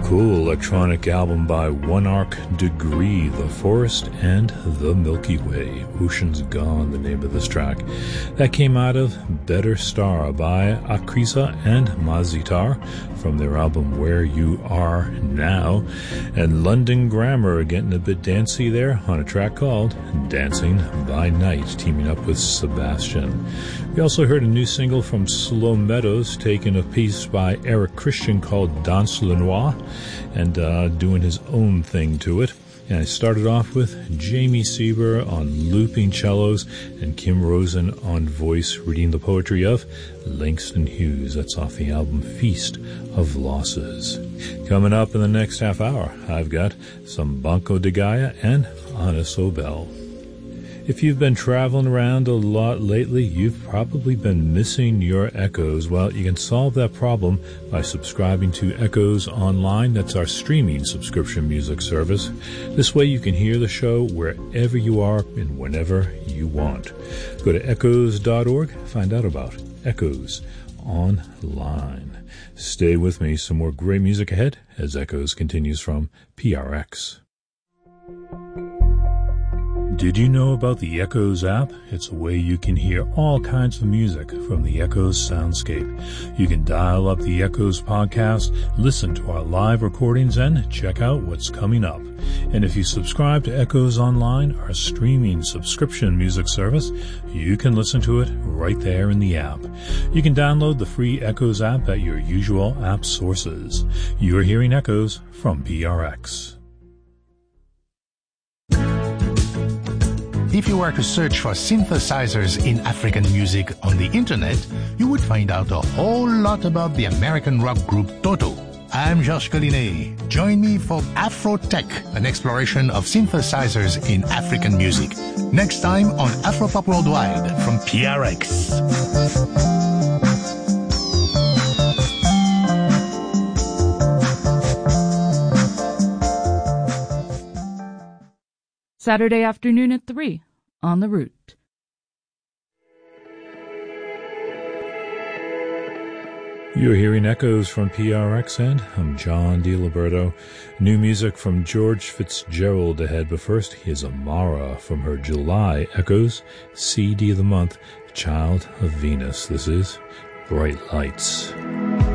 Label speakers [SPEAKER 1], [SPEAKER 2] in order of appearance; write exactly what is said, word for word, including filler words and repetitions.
[SPEAKER 1] Cool electronic album by One Arc Degree, The Forest and the Milky Way. Ocean's Gone, the name of this track. That came out of Better Star by Akrisa and Mazitar from their album Where You Are Now. And London Grammar getting a bit dancey there on a track called Dancing by Night, teaming up with Sebastian. We also heard a new single from Slow Meadows, taking a piece by Eric Christian called Danse le Noir, and uh, doing his own thing to it. And I started off with Jamie Sieber on looping cellos and Kim Rosen on voice, reading the poetry of Langston Hughes. That's off the album Feast of Losses. Coming up in the next half hour, I've got some Banco de Gaia and Anna Sobel. If you've been traveling around a lot lately, you've probably been missing your Echoes. Well, you can solve that problem by subscribing to Echoes Online. That's our streaming subscription music service. This way you can hear the show wherever you are and whenever you want. Go to echoes dot org, find out about Echoes Online. Stay with me, some more great music ahead as Echoes continues from P R X. Did you know about the Echoes app? It's a way you can hear all kinds of music from the Echoes soundscape. You can dial up the Echoes podcast, listen to our live recordings, and check out what's coming up. And if you subscribe to Echoes Online, our streaming subscription music service, you can listen to it right there in the app. You can download the free Echoes app at your usual app sources. You're hearing Echoes from P R X.
[SPEAKER 2] If you were to search for synthesizers in African music on the internet, you would find out a whole lot about the American rock group Toto. I'm Georges Collinet. Join me for Afro-Tech, an exploration of synthesizers in African music. Next time on Afropop Worldwide from P R X.
[SPEAKER 3] Saturday afternoon at three on The Root.
[SPEAKER 1] You're hearing Echoes from P R X, and I'm John DiLiberto. New music from George Fitzgerald ahead, but first here's Amara from her July Echoes C D of the month, Child of Venus. This is Bright Lights.